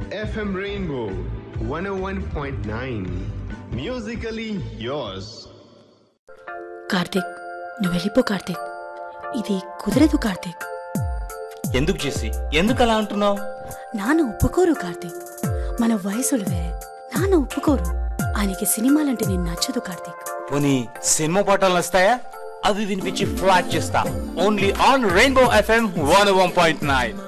FM Rainbow 101.9. Musically yours. Karthik, నువ్వు వెళ్ళిపో కార్తీక్. ఇది కుదరదు కార్తీక్. ఎందుకు చేసి ఎందుకు అలా అంటున్నావు? నాన్న ఒప్పుకోరు కార్తీక్. మన వయసులు వేరే. నాన్న ఒప్పుకోరు. ఆయనకి సినిమాలంటే నేను నచ్చదు కార్తీక్. పోనీ సినిమా పాటలు వస్తాయా? అవి వినిపించి ఫ్లాట్ చేస్తా. Only on rainbow FM 101.9.